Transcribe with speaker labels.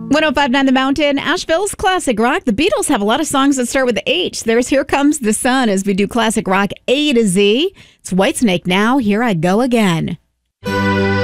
Speaker 1: 105.9 The Mountain, Asheville's classic rock. The Beatles have a lot of songs that start with H. There's Here Comes the Sun as we do classic rock A to Z. It's Whitesnake now. Here I Go Again.